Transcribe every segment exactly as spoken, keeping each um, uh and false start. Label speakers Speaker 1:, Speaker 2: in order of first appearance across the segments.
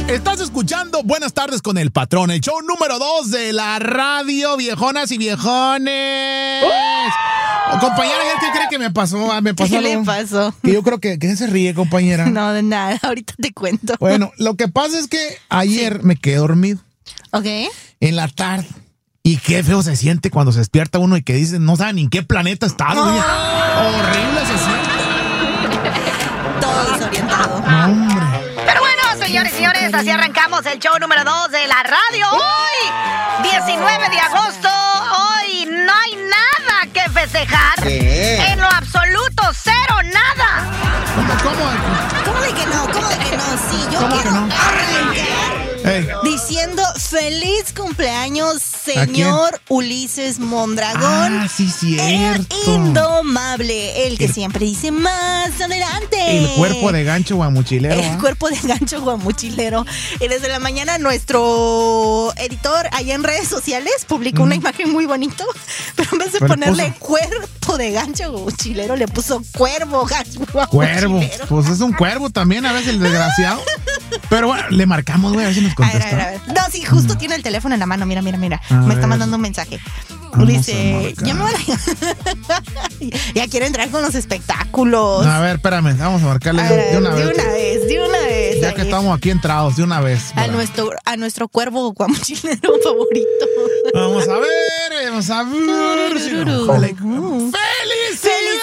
Speaker 1: Estás escuchando Buenas Tardes con el Patrón, el show número dos de la radio, viejonas y viejones. Oh, compañera, ¿qué cree que me pasó? Me pasó
Speaker 2: ¿Qué
Speaker 1: algo
Speaker 2: le pasó?
Speaker 1: que yo creo que, que se ríe, compañera.
Speaker 2: No, de nada, ahorita te cuento.
Speaker 1: Bueno, lo que pasa es que ayer sí. me quedé dormido.
Speaker 2: Ok.
Speaker 1: En la tarde. Y qué feo se siente cuando se despierta uno y que dice, no sabe ni en qué planeta está. Oh. Horrible se siente.
Speaker 2: Todo desorientado.
Speaker 1: No, hombre.
Speaker 3: Pero bueno, señores y señores, así arrancamos el show número dos de la radio. Hoy, diecinueve de agosto, hoy no hay nada que festejar.
Speaker 1: ¿Qué?
Speaker 3: En lo absoluto, cero, nada.
Speaker 1: ¿Cómo, cómo?
Speaker 2: ¿Cómo de que no? ¿Cómo de que no? Sí, yo
Speaker 1: ¿Cómo
Speaker 2: quiero
Speaker 1: que no?
Speaker 2: arrancar
Speaker 1: hey.
Speaker 2: diciendo feliz cumpleaños, señor Ulises Mondragón.
Speaker 1: Ah, sí, cierto.
Speaker 2: El indomable, el que el, siempre dice más adelante.
Speaker 1: El cuerpo de gancho guamuchilero.
Speaker 2: El
Speaker 1: ¿eh?
Speaker 2: cuerpo de gancho guamuchilero. Y desde la mañana nuestro editor allá en redes sociales publicó mm. una imagen muy bonito, pero en vez de pero ponerle puso... cuerpo de gancho guamuchilero, le puso cuervo gancho guamuchilero.
Speaker 1: Cuervo, pues es un cuervo también, a veces el desgraciado. Pero bueno, le marcamos, güey, a ver si nos contesta.
Speaker 2: A ver, a ver, a ver. No, sí, justo mm. tiene el teléfono en la mano, mira, mira, mira.
Speaker 1: A
Speaker 2: Me
Speaker 1: ver.
Speaker 2: está mandando un mensaje.
Speaker 1: Vamos
Speaker 2: dice, ya me van a... ya quiero entrar con los espectáculos.
Speaker 1: A ver, espérame, vamos a marcarle
Speaker 2: a
Speaker 1: de,
Speaker 2: ver,
Speaker 1: de una
Speaker 2: de
Speaker 1: vez.
Speaker 2: De una vez, de una vez.
Speaker 1: Ya
Speaker 2: ahí.
Speaker 1: que estamos aquí entrados, de una vez.
Speaker 2: A nuestro, a nuestro cuervo guamuchilero favorito.
Speaker 1: Vamos a ver, vamos a ver. Si no,
Speaker 2: uh,
Speaker 1: ¡Felicidades! ¡Felicidades!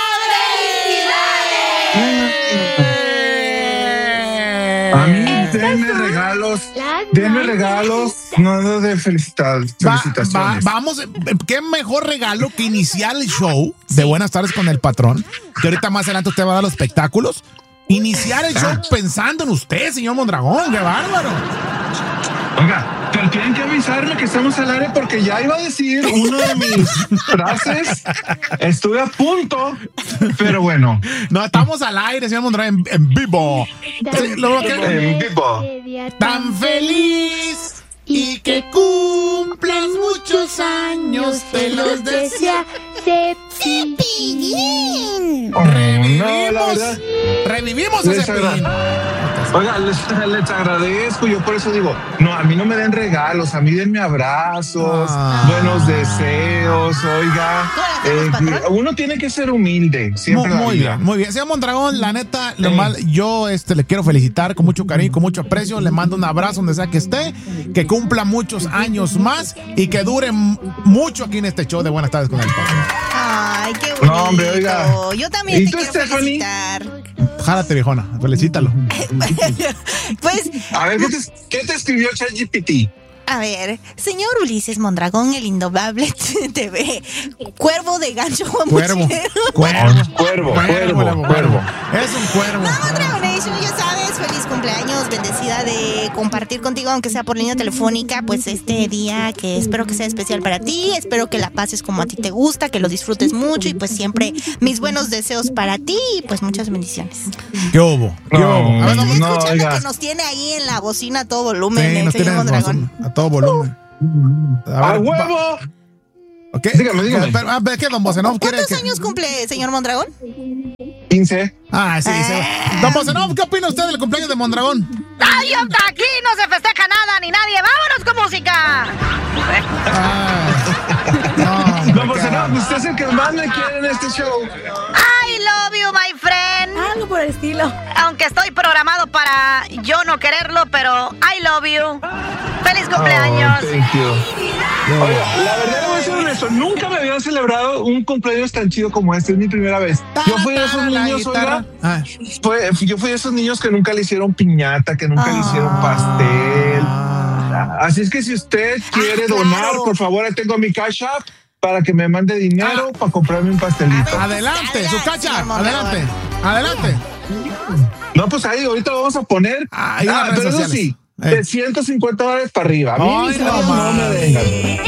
Speaker 4: A mí, denme regalos, denme regalos, no de felicitar, felicitaciones.
Speaker 1: Va, va, vamos, qué mejor regalo que iniciar el show de Buenas Tardes con el Patrón, que ahorita más adelante usted va a dar los espectáculos. Iniciar el show pensando en usted, señor Mondragón, qué bárbaro.
Speaker 4: Oiga, pero tienen que avisarme que estamos al aire porque ya iba a decir una de mis frases. Estuve a punto, pero bueno.
Speaker 1: No, estamos al aire, señor Mondragón, en, en vivo. Sí, lo que,
Speaker 4: en vivo.
Speaker 1: Tan feliz y que cumplas muchos años, te los desea Cepillín.
Speaker 4: Oh,
Speaker 1: revivimos,
Speaker 4: no, verdad,
Speaker 1: revivimos a Cepillín.
Speaker 4: Oiga, les, les agradezco, yo por eso digo, no, a mí no me den regalos, a mí denme abrazos, ah. buenos deseos, oiga. Eh, uno tiene que ser humilde, siempre.
Speaker 1: Muy, muy bien, muy bien. Señor Mondragón, la neta, sí. lo mal, yo este, le quiero felicitar con mucho cariño, con mucho aprecio, le mando un abrazo donde sea que esté, que cumpla muchos años más y que dure mucho aquí en este show de Buenas Tardes con el Patrón.
Speaker 2: Ay, qué bonito.
Speaker 4: No, hombre, oiga.
Speaker 2: Yo también
Speaker 4: ¿Y
Speaker 2: te
Speaker 4: tú,
Speaker 2: quiero
Speaker 4: Stephanie?
Speaker 2: felicitar.
Speaker 1: Jálate, viejona, felicítalo.
Speaker 2: Pues.
Speaker 4: A ver, ¿qué te, qué te escribió ChatGPT?
Speaker 2: A ver, señor Ulises Mondragón, el indomable T V, cuervo de gancho guamuchilero.
Speaker 1: Cuervo,
Speaker 4: cuervo, cuervo, cuervo, cuervo, cuervo.
Speaker 1: Es un cuervo.
Speaker 2: No, Mondragón Nation, ya sabes, feliz cumpleaños, bendecida de compartir contigo, aunque sea por línea telefónica, pues este día que espero que sea especial para ti, espero que la pases como a ti te gusta, que lo disfrutes mucho y pues siempre mis buenos deseos para ti y pues muchas bendiciones.
Speaker 1: ¿Qué hubo? ¿Qué
Speaker 4: no,
Speaker 1: hubo?
Speaker 2: A ver, estoy
Speaker 4: no,
Speaker 2: escuchando
Speaker 4: oiga.
Speaker 2: que nos tiene ahí en la bocina a todo volumen,
Speaker 1: Sí,
Speaker 2: el
Speaker 1: nos
Speaker 2: señor
Speaker 1: tiene
Speaker 2: Mondragón.
Speaker 1: a todo volumen.
Speaker 4: A, ver, ¡A huevo!
Speaker 1: ¿Okay?
Speaker 4: Dígame, dígame.
Speaker 1: Pero, a ver, ¿qué, don Bocenov?
Speaker 2: ¿Cuántos
Speaker 1: que...
Speaker 2: años cumple, señor Mondragón?
Speaker 4: quince.
Speaker 1: Ah, sí, sí.
Speaker 2: Ah.
Speaker 1: Don Bocenov, ¿qué opina usted del cumpleaños de Mondragón?
Speaker 3: ¡Ay, aquí no se festeja nada ni nadie! ¡Vámonos con música!
Speaker 1: Ah, no,
Speaker 4: Don Bocenov, usted es el que más me quiere en este show.
Speaker 3: I love you, my friend.
Speaker 2: Algo por el estilo.
Speaker 3: Aunque estoy programado para yo no quererlo, pero I love you. ¡Feliz cumpleaños!
Speaker 4: Oh, thank you. Oye, la verdad, le voy a ser honesto, nunca me habían celebrado un cumpleaños tan chido como este, es mi primera vez. Yo fui de esos niños, oiga,
Speaker 1: ah.
Speaker 4: fue, yo fui de esos niños que nunca le hicieron piñata, que nunca ah. le hicieron pastel. Ah. Así es que si usted quiere ah, donar, claro. por favor, ahí tengo mi Cash App para que me mande dinero ah. para comprarme un pastelito.
Speaker 1: Adelante, su Cash App, adelante, adelante.
Speaker 4: No, pues ahí, ahorita lo vamos a poner.
Speaker 1: Ah,
Speaker 4: ah, pero eso sí. Eh. De ciento cincuenta dólares para arriba. A mí
Speaker 1: Ay, no,
Speaker 4: no me vengan.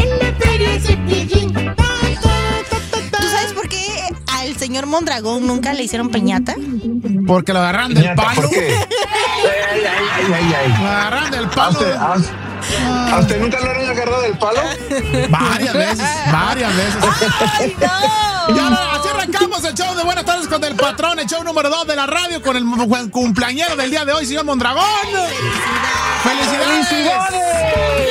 Speaker 2: ¿Tú sabes por qué al señor Mondragón nunca le hicieron piñata?
Speaker 1: Porque lo agarran del
Speaker 4: ¿Piñata,
Speaker 1: palo.
Speaker 4: ¿Por qué? Ay, ay, ay, ay, ay.
Speaker 1: Lo agarran del palo.
Speaker 4: ¿A usted, a, ¿A usted nunca lo han agarrado del palo?
Speaker 1: Varias veces, varias veces.
Speaker 2: ¡Ay, no!
Speaker 1: Y ahora así arrancamos el show de Buenas Tardes con el Patrón, el show número dos de la radio con el cumpleañero del día de hoy, señor Mondragón.
Speaker 2: ¡Felicidades!
Speaker 4: ¡Felicidades!